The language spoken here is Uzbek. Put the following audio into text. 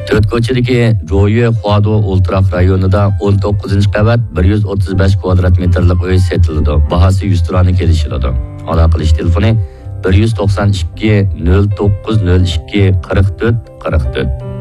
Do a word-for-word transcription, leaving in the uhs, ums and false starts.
to'rt ko'chadagi Joye Huado Ultraq rayonida o'n to'qqizinchi qavat bir yuz o'ttiz besh kvadrat metrlik uy sotiladi. Bahasi yuz turani kelishiladi. Aloqa qilish telefoni bir yuz to'qson ikki nol to'qqiz nol ikki qirq to'rt qirq to'rt.